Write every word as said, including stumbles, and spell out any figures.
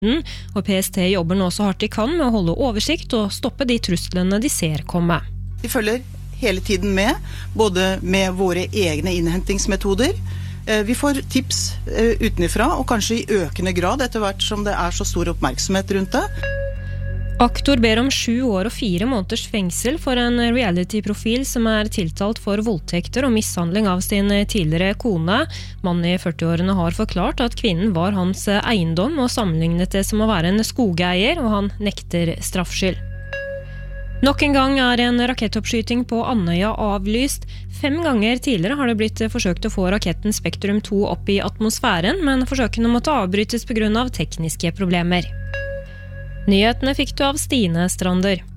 og P S T jobber nå så hardt de kan med å holde oversikt og stoppe de truslene de ser komme. Vi følger hele tiden med, både med våre egne innhentingsmetoder. Vi får tips utenifra, og kanskje i økende grad etter hvert som det er så stor oppmerksomhet rundt det. Aktor ber om sju år og fire måneders fengsel for en reality-profil som er tiltalt for voldtekter og mishandling av sin tidligere kone. Mannen i førti-årene har forklart at kvinnen var hans eiendom og sammenlignet det som å være en skogeier, og han nekter straffskyld. Nok en gang er en rakettoppskyting på Andøya avlyst. Fem ganger tidligere har det blitt forsøkt å få raketten Spektrum to opp i atmosfæren, men forsøkene måtte avbrytes på grunn av tekniske problemer. Nyhetene fikk du av Stine Strander.